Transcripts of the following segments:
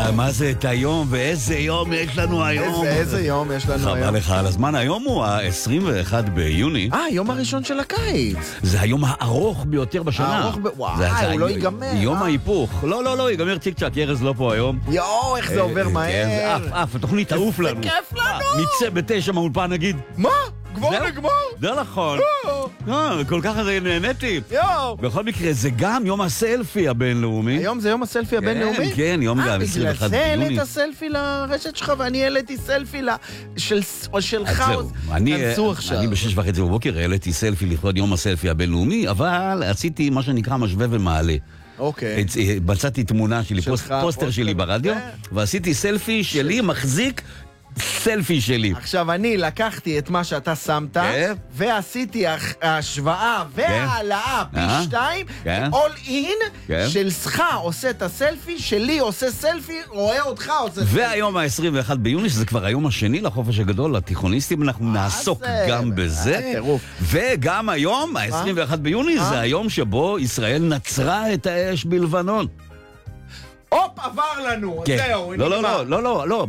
מה זה את היום, ואיזה יום יש לנו היום. איזה יום יש לנו היום. חבל לך על הזמן, היום הוא ה-21 ביוני. יום הראשון של הקיץ. זה היום הארוך ביותר בשנה. וואי, הוא לא ייגמר. יום ההיפוך. לא, ייגמר צ'יק צ'ק, ירז לא פה היום. יואו, איך זה עובר מהר. אף, התוכנית תעוף לנו. זה כיף לנו. נצא ב9 מהאולפן נגיד. מה? כבר נגמר? זה נכון. כל כך נהניתי. בכל מקרה, זה גם יום הסלפי הבינלאומי. היום זה יום הסלפי הבינלאומי? כן, יום גם 21 ביוני. בגלל זה העלית סלפי לרשת שלך, ואני העליתי סלפי שלך. אני ב6:30 בבוקר העליתי סלפי לכבוד יום הסלפי הבינלאומי, אבל עשיתי מה שנקרא משווה ומעלה. אוקיי. מצאתי תמונה שלי, פוסטר שלי ברדיו, ועשיתי סלפי שלי מחזיק סלפי שלי. עכשיו אני לקחתי את מה שאתה שמת, ועשיתי השוואה והעלאה פי 2, all in, שלך עושה את הסלפי, שלי עושה סלפי, רואה אותך עושה סלפי. והיום ה-21 ביוני, שזה כבר היום השני לחופש הגדול, לתיכוניסטים, אנחנו נעסוק גם בזה. וגם היום, ה-21 ביוני, זה היום שבו ישראל נצרה את האש בלבנון. עבר לנו, זהו, לא,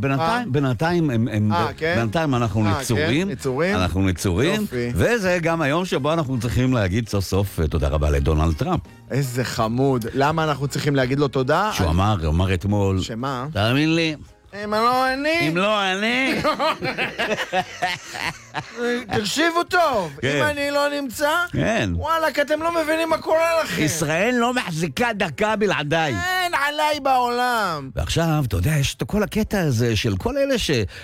בינתיים אנחנו נצורים, וזה גם היום שבו אנחנו צריכים להגיד סוף סוף תודה רבה לדונלד טראמפ. איזה חמוד. למה אנחנו צריכים להגיד לו תודה? שהוא אמר אתמול, שמה? תאמין לי, אם לא אני תקשיבו טוב, אם אני לא נמצא, וואלק, אתם לא מבינים מה קורה לכם. ישראל לא מחזיקה דקה בלעדיי. אין עליי בעולם. ועכשיו, אתה יודע, יש את כל הקטע הזה של כל אלה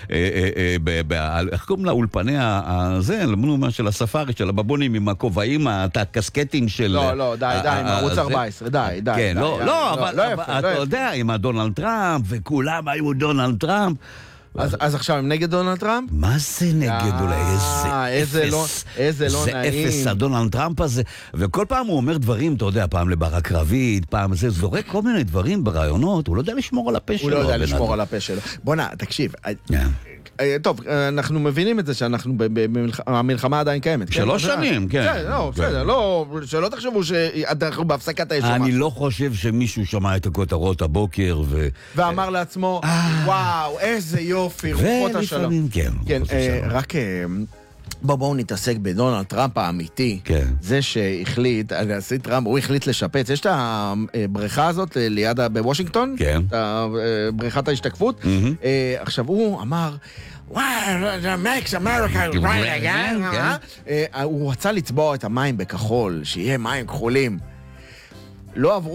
איך קוראים לאולפני הזה, של הספארי, של הבבונים עם הכובעים, הקסקטים של... לא, די, עם ערוץ 14, די. כן, לא, אבל אתה יודע, עם הדונלד טראמפ, וכולם היו דונלד טראמפ. אז עכשיו הם נגד דונלד טראמפ? מה זה נגד אולי? איזה לא נעים. זה אפס הדונלד טראמפ הזה. וכל פעם הוא אומר דברים, אתה יודע, פעם לברק רביד, פעם זה זורק כל מיני דברים ברעיונות, הוא לא יודע לשמור על הפה שלו. הוא לא יודע לשמור על הפה שלו. בוא תקשיב. טוב, אנחנו מבינים את זה שאנחנו המלחמה עדיין קיימת. 3 שנים, כן. בסדר, שלא תחשבו שאנחנו בהפסקת האש. אני לא חושב שמישהו שמע את הכותרות הבוקר ואמר לעצמו, וואו, איזה יופי, רוחות השלום. ולפעמים כן. רק בואו נתעסק בדונלד טראמפ האמיתי. זה שהחליט, הנשיא טראמפ, הוא החליט לשפץ. יש את הבריכה הזאת ליד בוושינגטון, בריכת ההשתקפות. עכשיו הוא אמר, makes America right again. הוא רצה לצבוע את המים בכחול, שיהיה מים כחולים. לא עברו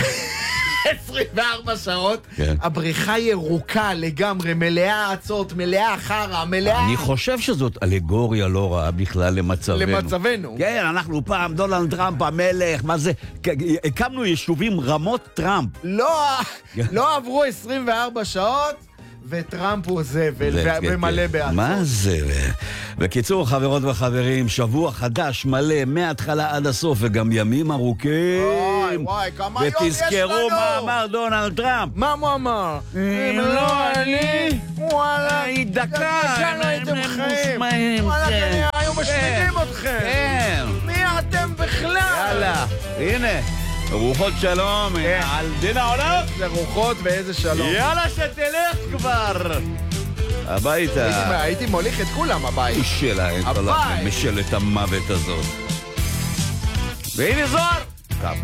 24 שעות, הבריכה ירוקה לגמרי, מלאה עצות, מלאה חרה, מלאה... אני חושב שזאת אלגוריה לא רעה בכלל למצבנו. כן, אנחנו פעם דונלד טראמפ המלך, מה זה? הקמנו יישובים רמות טראמפ. לא עברו 24 שעות, וטראמפ הוא זה, ומלא בעצות. מה זה? בקיצור, חברות וחברים, שבוע חדש מלא, מההתחלה עד הסוף, וגם ימים ארוכים. וואי, כמה יום יש לנו? ותזכרו מה אמר דונלד טראמפ. מה הוא אמר? אם לא אני, וואלה, דקה, לא הייתם חיים. וואלה, היו משמידים אתכם. כן. מי אתם בכלל? יאללה, הנה. רוחות שלום, על דין העולם. זה רוחות ואיזה שלום. יאללה שתלך כבר הביתה. הייתי מוליך את כולם הבית. שלהם, משלת המוות הזאת. והנה זוהר.